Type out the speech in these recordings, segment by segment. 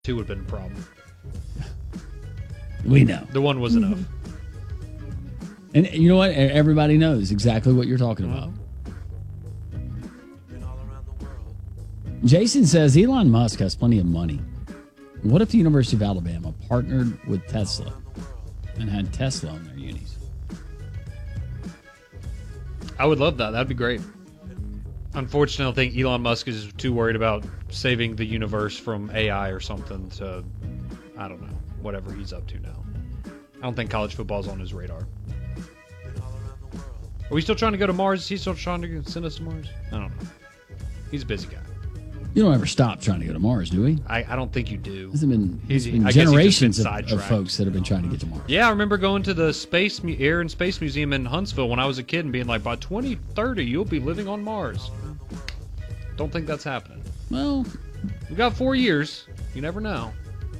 Two would have been a problem. We know. The one was enough. And you know what? Everybody knows exactly what you're talking about. Jason says Elon Musk has plenty of money. What if the University of Alabama partnered with Tesla and had Tesla on their unis? I would love that. That'd be great. Unfortunately, I think Elon Musk is too worried about saving the universe from AI or something to, I don't know, whatever he's up to now. I don't think college football's on his radar. Are we still trying to go to Mars? Is he still trying to send us to Mars? I don't know. He's a busy guy. You don't ever stop trying to go to Mars, do we? I don't think you do. There's been I generations guess he's just been of folks that have been trying to get to Mars. Yeah, I remember going to the Air and Space Museum in Huntsville when I was a kid and being like, by 2030, you'll be living on Mars. Don't think that's happening. Well, we've got 4 years. You never know.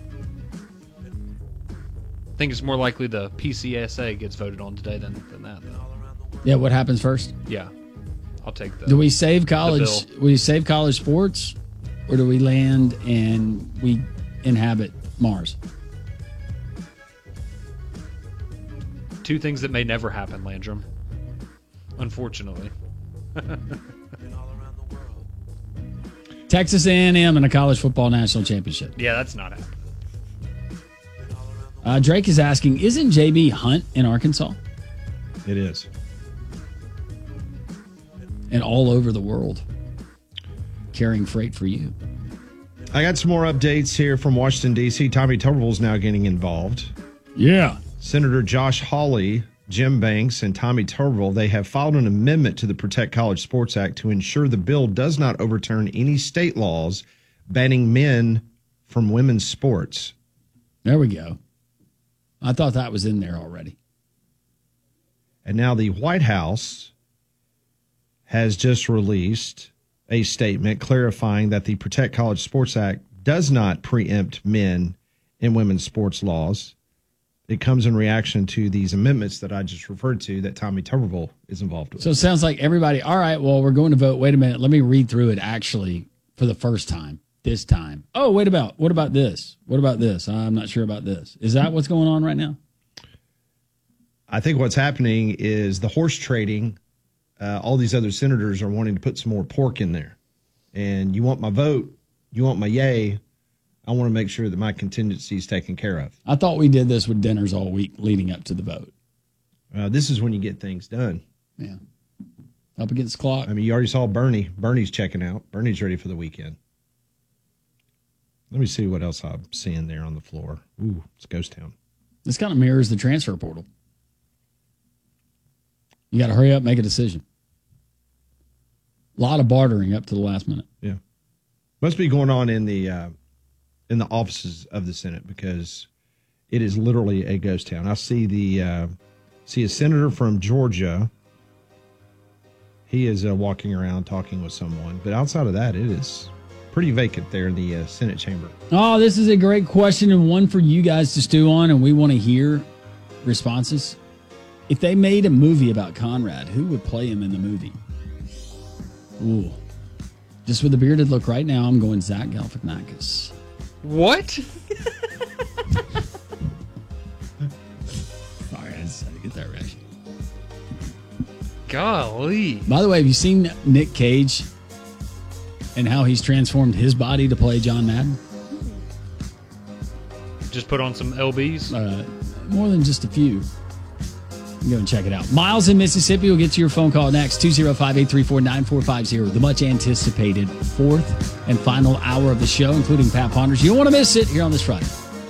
I think it's more likely the PCSA gets voted on today than that, though. Yeah, what happens first? Yeah, I'll take that. Do we save college? We save college sports, or do we land and we inhabit Mars? Two things that may never happen, Landrum. Unfortunately. Texas A&M in a college football national championship. Yeah, that's not happening. Drake is asking, isn't J.B. Hunt in Arkansas? It is. And all over the world, carrying freight for you. I got some more updates here from Washington, D.C. Tommy Tuberville's now getting involved. Yeah. Senator Josh Hawley, Jim Banks, and Tommy Tuberville, they have filed an amendment to the Protect College Sports Act to ensure the bill does not overturn any state laws banning men from women's sports. There we go. I thought that was in there already. And now the White House has just released a statement clarifying that the Protect College Sports Act does not preempt men in women's sports laws. It comes in reaction to these amendments that I just referred to that Tommy Tuberville is involved with. So it sounds like everybody, all right, well, we're going to vote. Wait a minute. Let me read through it actually for the first time this time. Oh, what about this? What about this? I'm not sure about this. Is that what's going on right now? I think what's happening is the horse trading. All these other senators are wanting to put some more pork in there. And you want my vote, you want my yay, I want to make sure that my contingency is taken care of. I thought we did this with dinners all week leading up to the vote. This is when you get things done. Yeah. Up against the clock. I mean, you already saw Bernie. Bernie's checking out. Bernie's ready for the weekend. Let me see what else I'm seeing there on the floor. Ooh, it's Ghost Town. This kind of mirrors the transfer portal. You got to hurry up, make a decision. A lot of bartering up to the last minute. Yeah. Must be going on in the offices of the Senate because it is literally a ghost town. I see a senator from Georgia. He is walking around talking with someone. But outside of that, it is pretty vacant there in the Senate chamber. Oh, this is a great question and one for you guys to stew on, and we want to hear responses. If they made a movie about Conrad, who would play him in the movie? Ooh. Just with the bearded look right now, I'm going Zach Galifianakis. What? Sorry, I just had to get that reaction. Golly. By the way, have you seen Nick Cage and how he's transformed his body to play John Madden? Just put on some LBs? More than just a few. Go and check it out. Miles in Mississippi will get to your phone call next. 205-834-9450. The much anticipated fourth and final hour of the show, including Pat Ponders. You don't want to miss it here on this Friday.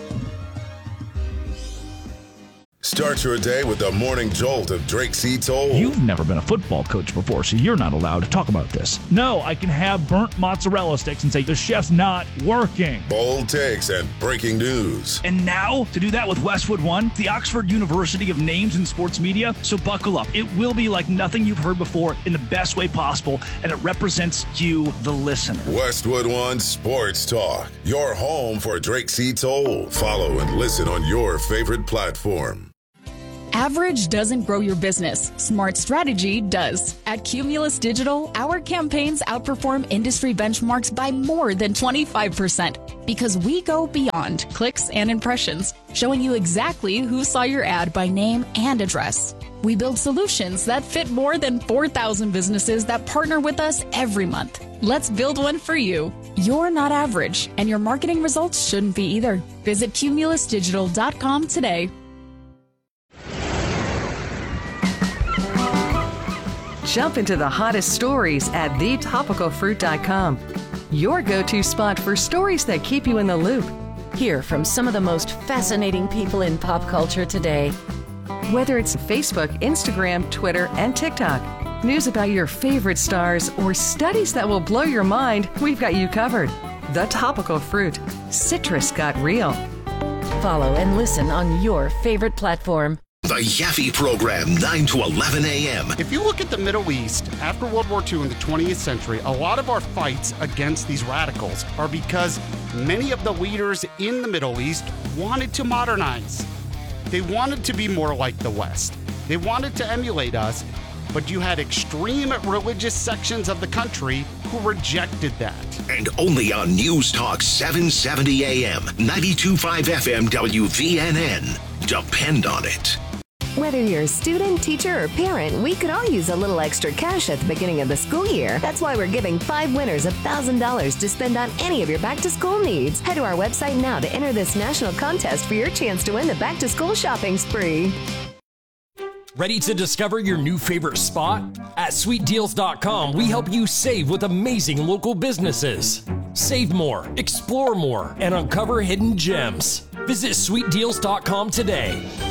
Start your day with the morning jolt of Drake C. Toll. You've never been a football coach before, so you're not allowed to talk about this. No, I can have burnt mozzarella sticks and say the chef's not working. Bold takes and breaking news. And now, to do that with Westwood One, the Oxford University of Names in Sports Media. So buckle up. It will be like nothing you've heard before in the best way possible, and it represents you, the listener. Westwood One Sports Talk, your home for Drake C. Toll. Follow and listen on your favorite platform. Average doesn't grow your business. Smart strategy does. At Cumulus Digital, our campaigns outperform industry benchmarks by more than 25% because we go beyond clicks and impressions, showing you exactly who saw your ad by name and address. We build solutions that fit more than 4,000 businesses that partner with us every month. Let's build one for you. You're not average, and your marketing results shouldn't be either. Visit cumulusdigital.com today. Jump into the hottest stories at thetopicalfruit.com. Your go-to spot for stories that keep you in the loop. Hear from some of the most fascinating people in pop culture today. Whether it's Facebook, Instagram, Twitter, and TikTok, news about your favorite stars, or studies that will blow your mind, we've got you covered. The Topical Fruit. Citrus got real. Follow and listen on your favorite platform. The Yaffe Program, 9 to 11 a.m. If you look at the Middle East, after World War II in the 20th century, a lot of our fights against these radicals are because many of the leaders in the Middle East wanted to modernize. They wanted to be more like the West. They wanted to emulate us, but you had extreme religious sections of the country who rejected that. And only on News Talk 770 a.m., 92.5 FM WVNN. Depend on it. Whether you're a student, teacher, or parent, we could all use a little extra cash at the beginning of the school year. That's why we're giving 5 winners $1,000 to spend on any of your back-to-school needs. Head to our website now to enter this national contest for your chance to win the back-to-school shopping spree. Ready to discover your new favorite spot? At sweetdeals.com, we help you save with amazing local businesses. Save more, explore more, and uncover hidden gems. Visit sweetdeals.com today.